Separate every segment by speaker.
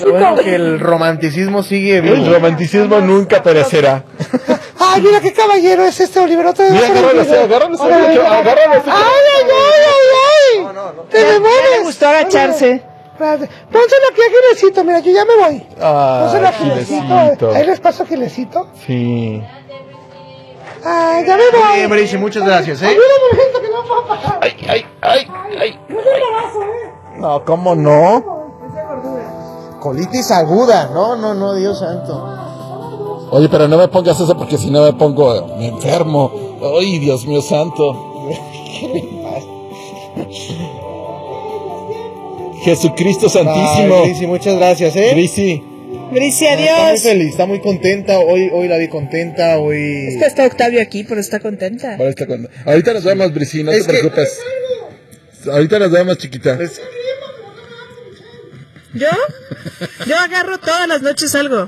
Speaker 1: Lo bueno que el romanticismo sigue vivo.
Speaker 2: El romanticismo nunca perecerá.
Speaker 3: Ay, mira qué caballero es este Oliver. Otra vez.
Speaker 2: Mira, agárralo.
Speaker 3: Ay. Te
Speaker 4: Ya
Speaker 3: demoras.
Speaker 4: le gustó agacharse.
Speaker 3: Pónselo aquí a Gilecito, mira, yo ya me voy. Pónselo a
Speaker 2: Gilecito.
Speaker 3: Ahí les paso a Gilecito.
Speaker 2: Sí.
Speaker 3: Ay, ya me voy.
Speaker 1: Bien, Brici, muchas gracias,
Speaker 3: Ayúdame, urgente, que no puedo pasar.
Speaker 2: Ay.
Speaker 3: No es embarazo,
Speaker 2: No, ¿cómo no?
Speaker 3: Esa gordura.
Speaker 1: Colitis aguda. No, Dios santo.
Speaker 2: Oye, pero no me pongas eso porque si no me enfermo. Ay, Dios mío santo. Jesucristo Santísimo.
Speaker 1: Ay, Brici, muchas gracias,
Speaker 2: Brici.
Speaker 4: Brici,
Speaker 1: Está muy
Speaker 4: adiós.
Speaker 1: feliz, está muy contenta. Hoy la vi contenta.
Speaker 4: Es que está Octavio aquí, pero está contenta.
Speaker 2: Ahorita nos vemos, Brici, no te preocupes. Ahorita nos vemos, chiquita.
Speaker 4: Yo agarro todas las noches algo.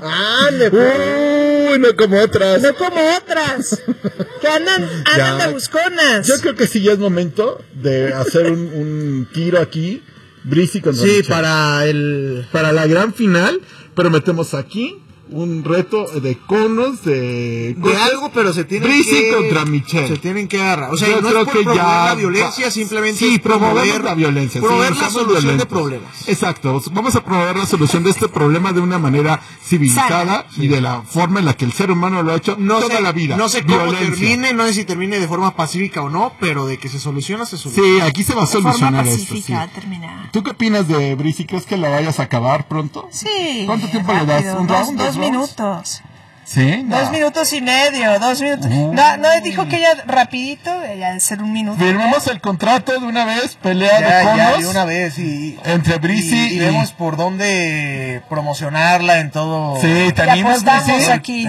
Speaker 2: Uy, no como otras.
Speaker 4: No como otras. Que andan de busconas.
Speaker 2: Yo creo que sí ya es momento de hacer un tiro aquí. Brici contra
Speaker 1: Sí,
Speaker 2: Michelle. Para la gran final, pero metemos aquí un reto de conos de
Speaker 1: algo, pero se tienen
Speaker 2: Brici contra Michelle.
Speaker 1: Se tienen que agarrar. O sea,
Speaker 2: Yo
Speaker 1: no
Speaker 2: creo
Speaker 1: es por
Speaker 2: que
Speaker 1: promover
Speaker 2: ya
Speaker 1: la violencia, simplemente
Speaker 2: sí,
Speaker 1: es promover
Speaker 2: la violencia,
Speaker 1: promover la
Speaker 2: seamos
Speaker 1: solución
Speaker 2: violentos.
Speaker 1: de problemas.
Speaker 2: Exacto, vamos a promover la solución de este problema de una manera civilizada y de la forma en la que el ser humano lo ha hecho toda la vida.
Speaker 1: No sé cómo
Speaker 2: Violencia.
Speaker 1: termine, no sé si termine de forma pacífica o no, pero de que se soluciona, se soluciona.
Speaker 2: Sí, aquí se va a solucionar esto. Sí.
Speaker 4: terminar.
Speaker 2: ¿Tú qué opinas de Brici? ¿Crees que la vayas a acabar pronto?
Speaker 4: Sí.
Speaker 2: ¿Cuánto tiempo le das? ¿Un round?
Speaker 4: Dos
Speaker 2: ¿Dos
Speaker 4: minutos.
Speaker 2: ¿Sí? No.
Speaker 4: 2 minutos y medio, 2 minutos. No dijo que ella rapidito, ella debe ser 1 minuto.
Speaker 2: Firmamos el contrato de una vez, pelea de
Speaker 1: Ya,
Speaker 2: conos.
Speaker 1: de una vez
Speaker 2: entre Brici
Speaker 1: y vemos por dónde promocionarla en todo.
Speaker 2: Sí, ¿te animas,
Speaker 4: apostamos
Speaker 2: Brici?
Speaker 4: aquí.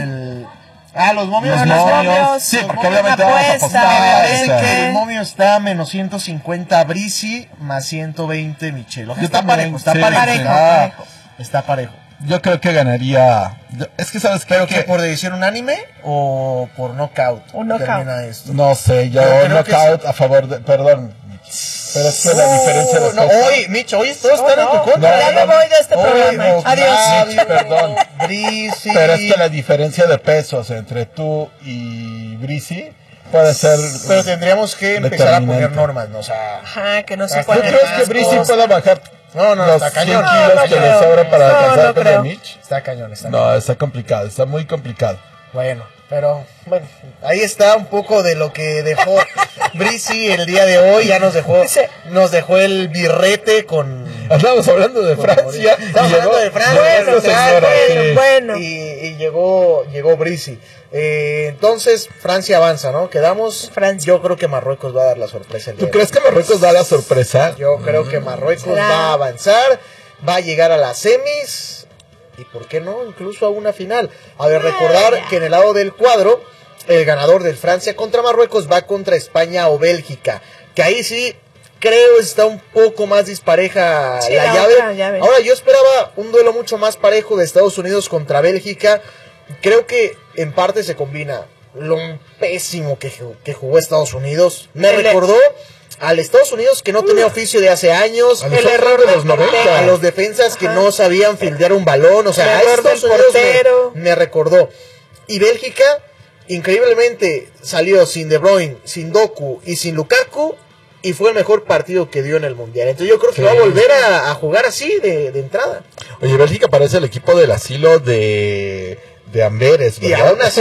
Speaker 1: Los momios.
Speaker 2: Los momios. Sí, porque obviamente vamos a apostar.
Speaker 1: El momio está menos 150 Brici, más 120 Michelle. O sea, está parejo, está
Speaker 2: Sí,
Speaker 1: parejo.
Speaker 4: parejo.
Speaker 1: Está parejo.
Speaker 2: Yo creo que ganaría. Es que sabes
Speaker 1: ¿Pero que por decisión unánime o por knockout?
Speaker 4: Un knockout.
Speaker 1: Termina esto.
Speaker 2: No sé, yo
Speaker 1: Pero creo que
Speaker 2: knockout a favor de. Perdón. Pero es que la diferencia de
Speaker 1: no, hoy, Micho, hoy todos están en tu contra.
Speaker 4: Ya me voy de este programa. Adiós.
Speaker 2: Perdón.
Speaker 1: Brici.
Speaker 2: Pero es que la diferencia de pesos entre tú y Brici puede ser.
Speaker 1: Pero tendríamos que empezar a poner
Speaker 2: determinante.
Speaker 1: normas, ¿no? O sea,
Speaker 4: Ajá, que no se
Speaker 1: ¿tú
Speaker 2: ¿Tú
Speaker 4: puede.
Speaker 2: crees que Brici pueda bajar
Speaker 1: no,
Speaker 2: los
Speaker 1: está
Speaker 2: 100
Speaker 1: cañón.
Speaker 2: kilos
Speaker 4: No
Speaker 2: que le
Speaker 4: creo.
Speaker 2: sobra para
Speaker 4: No,
Speaker 2: alcanzar
Speaker 4: no
Speaker 2: con
Speaker 4: creo.
Speaker 2: Mitch?
Speaker 1: Está cañón, está
Speaker 2: No, está complicado, está muy complicado.
Speaker 1: Bueno, pero bueno, ahí está un poco de lo que dejó Brici el día de hoy. Ya nos dejó el birrete con.
Speaker 2: Estábamos hablando de Francia.
Speaker 1: Estamos hablando de Francia.
Speaker 4: Bueno.
Speaker 1: Y llegó Brici. Entonces Francia avanza, ¿no? Quedamos.
Speaker 4: Francia.
Speaker 1: Yo creo que Marruecos va a dar la sorpresa.
Speaker 2: ¿Tú crees que Marruecos da la sorpresa?
Speaker 1: Yo creo que Marruecos
Speaker 4: ¿Será?
Speaker 1: va a avanzar, va a llegar a las semis y, ¿por qué no? Incluso a una final. A ver, recordar que en el lado del cuadro, el ganador del Francia contra Marruecos va contra España o Bélgica. Que ahí sí creo está un poco más dispareja
Speaker 4: Sí,
Speaker 1: la
Speaker 4: la
Speaker 1: llave.
Speaker 4: otra llave.
Speaker 1: Ahora, yo esperaba un duelo mucho más parejo de Estados Unidos contra Bélgica. Creo que en parte se combina lo pésimo que jugó Estados Unidos. Me recordó al Estados Unidos que no tenía oficio de hace años,
Speaker 2: el error de los 90,
Speaker 1: a los defensas que no sabían fildear un balón, o sea, a
Speaker 4: El error
Speaker 1: Estados
Speaker 4: del
Speaker 1: Unidos
Speaker 4: portero.
Speaker 1: me recordó. Y Bélgica, increíblemente, salió sin De Bruyne, sin Doku y sin Lukaku, y fue el mejor partido que dio en el Mundial. Entonces yo creo que va a volver a jugar así de entrada.
Speaker 2: Oye, Bélgica parece el equipo del asilo de Amberes,
Speaker 1: Y
Speaker 2: ¿verdad?
Speaker 1: aún así,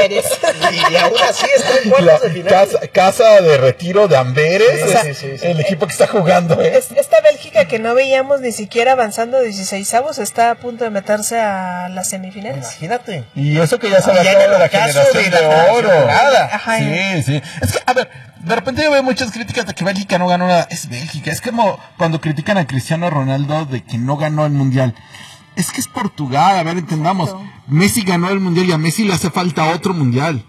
Speaker 1: y aún así está en cuartos de final.
Speaker 2: Casa de retiro de Amberes,
Speaker 1: Sí.
Speaker 2: el equipo que está jugando, ¿eh?
Speaker 4: Esta Bélgica que no veíamos ni siquiera avanzando a 16avos está a punto de meterse a las semifinales.
Speaker 1: Imagínate.
Speaker 2: Y eso que ya se
Speaker 1: Y
Speaker 2: había
Speaker 1: en
Speaker 2: acabado
Speaker 1: el
Speaker 2: la
Speaker 1: ocaso
Speaker 2: generación
Speaker 1: de
Speaker 2: de
Speaker 1: la
Speaker 2: oro.
Speaker 1: temporada.
Speaker 4: Ajá.
Speaker 2: Sí. Es que, a ver, de repente yo veo muchas críticas de que Bélgica no ganó nada. Es Bélgica. Es como cuando critican a Cristiano Ronaldo de que no ganó el Mundial. Es que es Portugal, a ver, entendamos. Messi ganó el Mundial y a Messi le hace falta otro Mundial.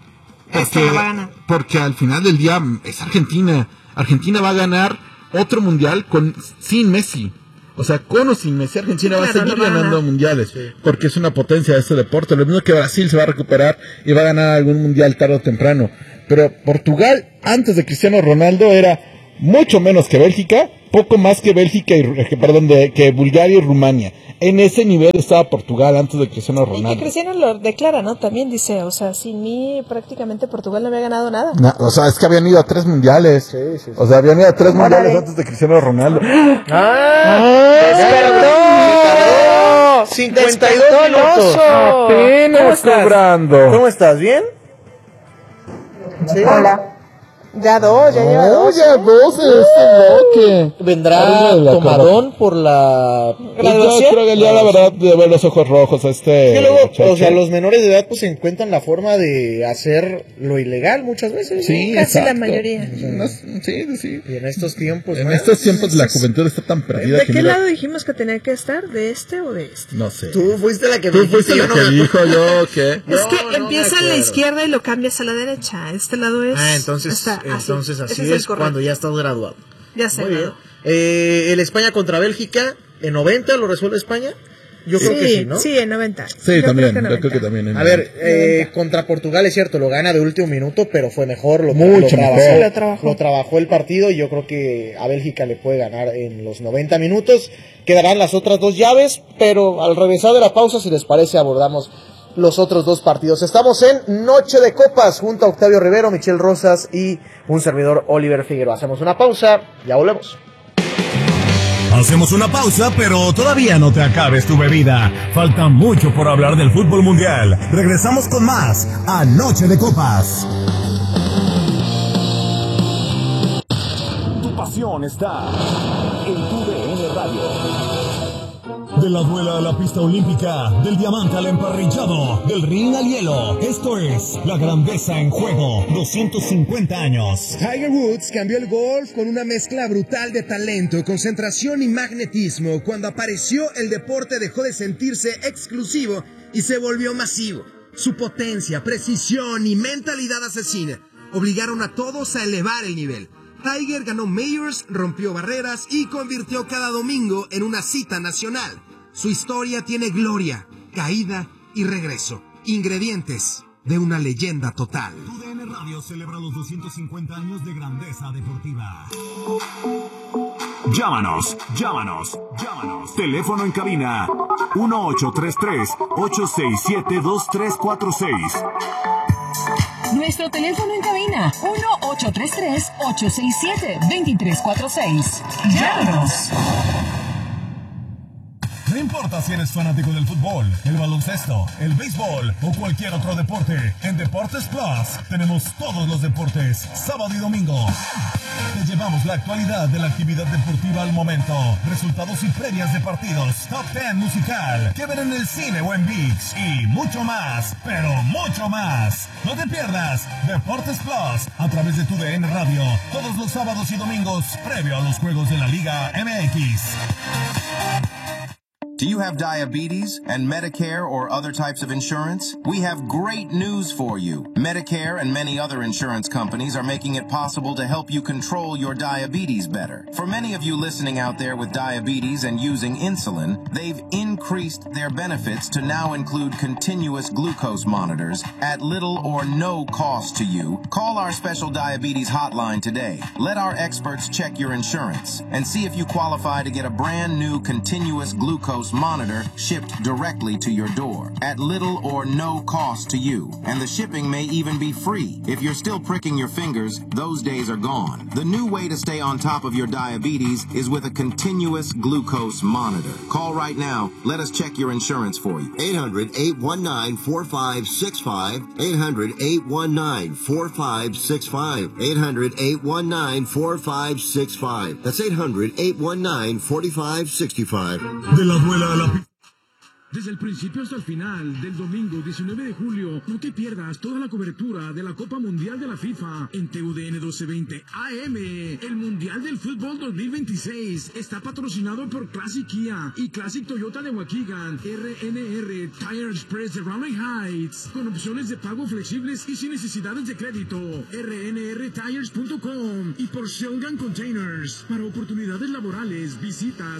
Speaker 2: Porque al final del día es Argentina. Argentina va a ganar otro Mundial sin Messi. O sea, con o sin Messi, Argentina va a seguir ganando mundiales. Porque es una potencia de este deporte. Lo mismo que Brasil se va a recuperar y va a ganar algún mundial tarde o temprano. Pero Portugal, antes de Cristiano Ronaldo, era mucho menos que Bélgica poco más que Bélgica que Bulgaria y Rumania. En ese nivel estaba Portugal antes de Cristiano Ronaldo.
Speaker 4: Y que Cristiano lo declara, ¿no? También dice, o sea, sin mí prácticamente Portugal no había ganado nada.
Speaker 2: O sea, es que habían ido a 3 mundiales.
Speaker 1: Sí.
Speaker 2: O sea, habían ido a 3 mundiales antes de Cristiano Ronaldo.
Speaker 1: ¡Despertó! 52 minutos.
Speaker 2: Apenas cobrando.
Speaker 1: ¿Cómo estás? ¿Bien? ¿Sí?
Speaker 4: Hola. Ya lleva dos.
Speaker 2: Ya dos en este bloque.
Speaker 1: ¿Vendrá tomadón por la
Speaker 2: Yo creo que ya la verdad de ver los ojos rojos a
Speaker 1: que luego,
Speaker 2: muchacho.
Speaker 1: o sea, los menores de edad pues encuentran la forma de hacer lo ilegal muchas veces.
Speaker 2: Sí,
Speaker 4: Casi
Speaker 2: exacto.
Speaker 4: la mayoría.
Speaker 2: Sí.
Speaker 1: Y en estos tiempos,
Speaker 2: En
Speaker 1: ¿no?
Speaker 2: estos tiempos la juventud está tan perdida
Speaker 4: ¿De
Speaker 2: que
Speaker 4: qué
Speaker 2: mira,
Speaker 4: lado dijimos que tenía que estar? ¿De este o de este?
Speaker 2: no sé.
Speaker 1: Tú fuiste la que
Speaker 2: Tú fuiste la que dijo yo que
Speaker 4: Es que
Speaker 1: no me
Speaker 4: empieza a la
Speaker 1: acuerdo.
Speaker 4: izquierda y lo cambias a la derecha. Este lado es.
Speaker 1: Entonces así
Speaker 4: Ese
Speaker 1: es
Speaker 4: el correcto.
Speaker 1: cuando ya estás graduado.
Speaker 4: Ya sé.
Speaker 1: Muy bien.
Speaker 4: ¿no?
Speaker 1: El España contra Bélgica en 90 lo resuelve España. Yo creo que sí, ¿no?
Speaker 4: Sí, en 90.
Speaker 2: Sí,
Speaker 4: Yo
Speaker 2: también,
Speaker 4: creo que
Speaker 2: yo creo que
Speaker 4: 90.
Speaker 2: también.
Speaker 1: A ver, contra Portugal es cierto, lo gana de último minuto, pero fue mejor,
Speaker 2: Mucho mejor.
Speaker 4: Sí, lo trabajó.
Speaker 1: Lo trabajó el partido y yo creo que a Bélgica le puede ganar en los 90 minutos. Quedarán las otras dos llaves, pero al regresar de la pausa, si les parece, abordamos los otros dos partidos. Estamos en Noche de Copas junto a Octavio Rivero, Michelle Rosas y un servidor Oliver Figueroa. Hacemos una pausa, ya volvemos.
Speaker 5: Hacemos una pausa, pero todavía no te acabes tu bebida. Falta mucho por hablar del fútbol mundial. Regresamos con más a Noche de Copas. Tu pasión está en tu DN Radio. De la duela a la pista olímpica, del diamante al emparrillado, del ring al hielo. Esto es la grandeza en juego. 250 años.
Speaker 6: Tiger Woods cambió el golf con una mezcla brutal de talento, concentración y magnetismo. Cuando apareció, el deporte dejó de sentirse exclusivo y se volvió masivo. Su potencia, precisión y mentalidad asesina obligaron a todos a elevar el nivel. Tiger ganó Majors, rompió barreras y convirtió cada domingo en una cita nacional. Su historia tiene gloria, caída y regreso. Ingredientes de una leyenda total.
Speaker 5: TUDN Radio celebra los 250 años de grandeza deportiva. Llámanos. Teléfono en cabina 1833-867-2346.
Speaker 7: Nuestro teléfono en cabina 1833-867-2346. Llámanos.
Speaker 5: No importa si eres fanático del fútbol, el baloncesto, el béisbol o cualquier otro deporte, en Deportes Plus tenemos todos los deportes, sábado y domingo. Te llevamos la actualidad de la actividad deportiva al momento, resultados y previas de partidos, top 10 musical, que ver en el cine o en ViX y mucho más, pero mucho más. No te pierdas Deportes Plus a través de TUDN Radio, todos los sábados y domingos, previo a los juegos de la Liga MX.
Speaker 8: Do you have diabetes and Medicare or other types of insurance? We have great news for you. Medicare and many other insurance companies are making it possible to help you control your diabetes better. For many of you listening out there with diabetes and using insulin, they've increased their benefits to now include continuous glucose monitors at little or no cost to you. Call our special diabetes hotline today. Let our experts check your insurance and see if you qualify to get a brand new continuous glucose monitor shipped directly to your door at little or no cost to you. And the shipping may even be free. If you're still pricking your fingers, those days are gone. The new way to stay on top of your diabetes is with a continuous glucose monitor. Call right now. Let us check your insurance for you.
Speaker 9: 800-819-4565. 800-819-4565. 800-819-4565. That's 800-819-4565.
Speaker 5: De la duela a la pista.
Speaker 10: Desde el principio hasta el final del domingo 19 de julio, no te pierdas toda la cobertura de la Copa Mundial de la FIFA en TUDN 1220 AM. El Mundial del Fútbol 2026 está patrocinado por Classic Kia y Classic Toyota de Waukegan, RNR Tire Express de Raleigh Heights, con opciones de pago flexibles y sin necesidades de crédito. RNRTires.com y por Shellgun Containers. Para oportunidades laborales, visita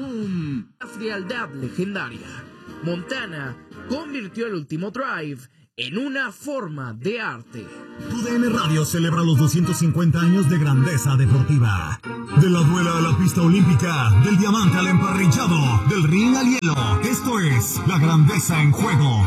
Speaker 10: ShellgunContainers.com.
Speaker 11: Frialdad legendaria. Montana convirtió el último drive en una forma de arte.
Speaker 5: TUDN Radio celebra los 250 años de grandeza deportiva. De la duela a la pista olímpica, del diamante al emparrillado, del ring al hielo. Esto es la grandeza en juego,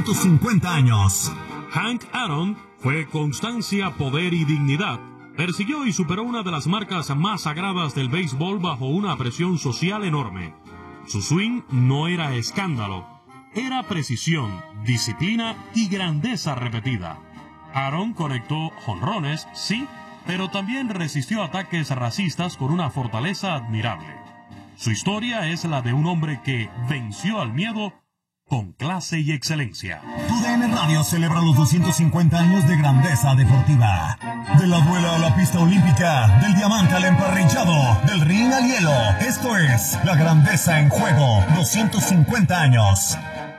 Speaker 5: 250 años.
Speaker 12: Hank Aaron fue constancia, poder y dignidad. Persiguió y superó una de las marcas más sagradas del béisbol bajo una presión social enorme. Su swing no era escándalo, era precisión, disciplina y grandeza repetida. Aaron conectó jonrones, sí, pero también resistió ataques racistas con una fortaleza admirable. Su historia es la de un hombre que venció al miedo con clase y excelencia.
Speaker 5: TUDN Radio celebra los 250 años de grandeza deportiva. De la duela a la pista olímpica, del diamante al emparrillado, del ring al hielo. Esto es la grandeza en juego, 250 años.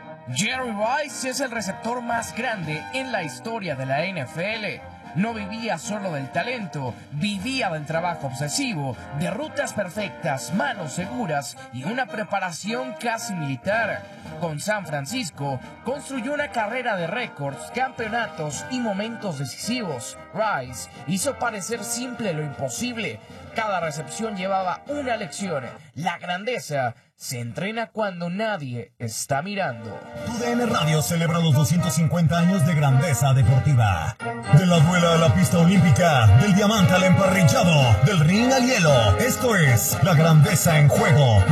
Speaker 11: Jerry Rice es el receptor más grande en la historia de la NFL. No vivía solo del talento, vivía del trabajo obsesivo, de rutas perfectas, manos seguras y una preparación casi militar. Con San Francisco, construyó una carrera de récords, campeonatos y momentos decisivos. Rice hizo parecer simple lo imposible. Cada recepción llevaba una lección. La grandeza se entrena cuando nadie está mirando.
Speaker 5: TUDN Radio celebra los 250 años de grandeza deportiva. De la duela a la pista olímpica, del diamante al emparrillado, del ring al hielo. Esto es la grandeza en juego,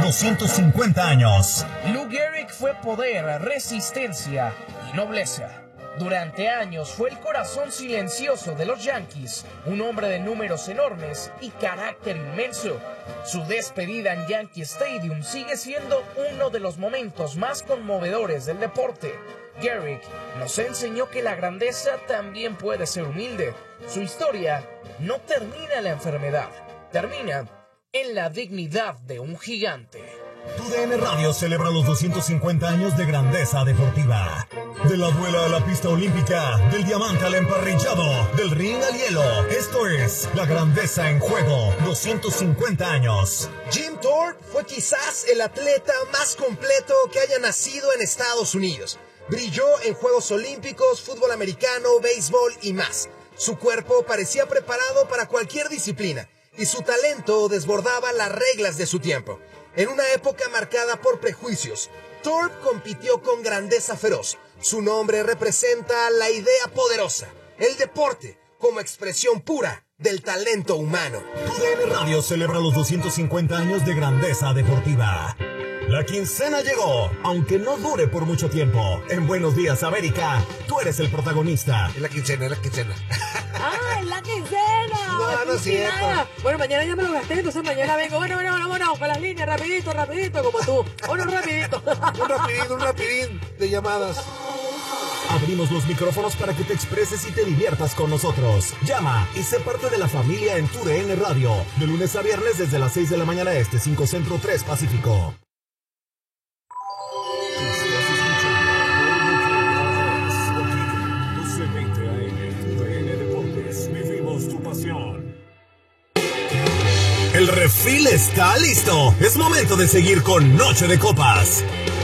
Speaker 5: 250 años.
Speaker 11: Lou Gehrig fue poder, resistencia y nobleza. Durante años fue el corazón silencioso de los Yankees, un hombre de números enormes y carácter inmenso. Su despedida en Yankee Stadium sigue siendo uno de los momentos más conmovedores del deporte. Gehrig nos enseñó que la grandeza también puede ser humilde. Su historia no termina en la enfermedad, termina en la dignidad de un gigante.
Speaker 5: TUDN Radio celebra los 250 años de grandeza deportiva. De la duela a la pista olímpica, del diamante al emparrillado, del ring al hielo. Esto es la grandeza en juego, 250 años.
Speaker 6: Jim Thorpe fue quizás el atleta más completo que haya nacido en Estados Unidos. Brilló en Juegos Olímpicos, fútbol americano, béisbol y más. Su cuerpo parecía preparado para cualquier disciplina y su talento desbordaba las reglas de su tiempo. En una época marcada por prejuicios, Thorpe compitió con grandeza feroz. Su nombre representa la idea poderosa, el deporte como expresión pura del talento humano.
Speaker 5: TUDN Radio celebra los 250 años de grandeza deportiva. La quincena llegó, aunque no dure por mucho tiempo. En Buenos Días, América, tú eres el protagonista.
Speaker 1: Es la quincena, es la quincena.
Speaker 13: ¡Ah, es la quincena!
Speaker 1: No, no es cierto.
Speaker 13: Bueno, mañana ya me lo gasté, entonces mañana vengo. Bueno, vámonos, con las líneas, rapidito, como tú. Vámonos rapidito.
Speaker 1: un rapidín de llamadas.
Speaker 5: Abrimos los micrófonos para que te expreses y te diviertas con nosotros. Llama y sé parte de la familia en TUDN Radio. De lunes a viernes desde las 6 de la mañana este, 5 Centro, 3 Pacífico. El refil está listo. Es momento de seguir con Noche de Copas.